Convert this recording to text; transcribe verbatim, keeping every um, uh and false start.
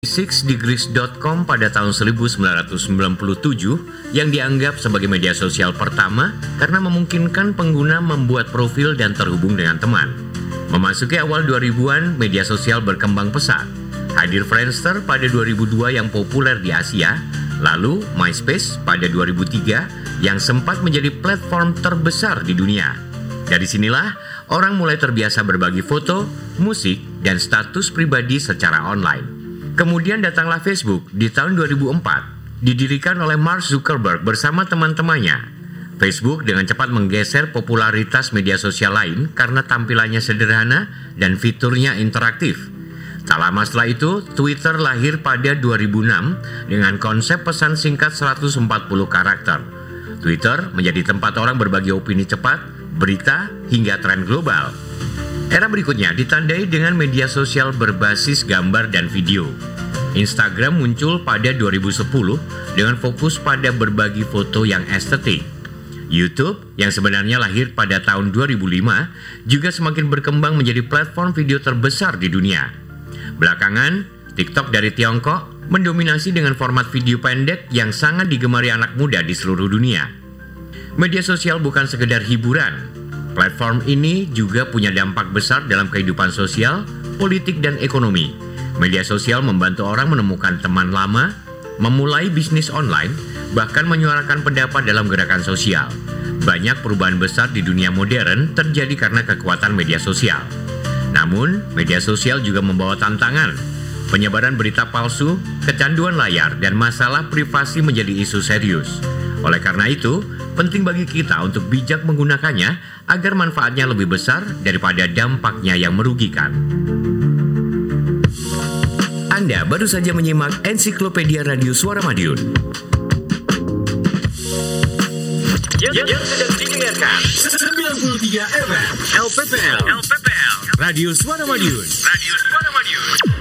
six degrees dot com pada tahun seribu sembilan ratus sembilan puluh tujuh yang dianggap sebagai media sosial pertama karena memungkinkan pengguna membuat profil dan terhubung dengan teman. Memasuki awal dua ribuan, media sosial berkembang pesat. Hadir Friendster pada dua ribu dua yang populer di Asia, lalu MySpace pada dua ribu tiga yang sempat menjadi platform terbesar di dunia. Dari sinilah orang mulai terbiasa berbagi foto, musik, dan status pribadi secara online. Kemudian datanglah Facebook di tahun dua ribu empat, didirikan oleh Mark Zuckerberg bersama teman-temannya. Facebook dengan cepat menggeser popularitas media sosial lain karena tampilannya sederhana dan fiturnya interaktif. Tak lama setelah itu, Twitter lahir pada dua ribu enam dengan konsep pesan singkat seratus empat puluh karakter. Twitter menjadi tempat orang berbagi opini cepat, berita, hingga tren global. Era berikutnya ditandai dengan media sosial berbasis gambar dan video. Instagram muncul pada dua ribu sepuluh dengan fokus pada berbagi foto yang estetik. YouTube yang sebenarnya lahir pada tahun dua ribu lima juga semakin berkembang menjadi platform video terbesar di dunia. Belakangan, TikTok dari Tiongkok mendominasi dengan format video pendek yang sangat digemari anak muda di seluruh dunia. Media sosial bukan sekedar hiburan. Platform ini juga punya dampak besar dalam kehidupan sosial, politik, dan ekonomi. Media sosial membantu orang menemukan teman lama, memulai bisnis online, bahkan menyuarakan pendapat dalam gerakan sosial. Banyak perubahan besar di dunia modern terjadi karena kekuatan media sosial. Namun, media sosial juga membawa tantangan. Penyebaran berita palsu, kecanduan layar, dan masalah privasi menjadi isu serius. Oleh karena itu, penting bagi kita untuk bijak menggunakannya agar manfaatnya lebih besar daripada dampaknya yang merugikan. Anda baru saja menyimak Ensiklopedia Radio Suara Madiun. Yang, yang sedang didengarkan sembilan puluh tiga F M L P P L, L P P L Radio Suara Madiun. Radio Suara Madiun.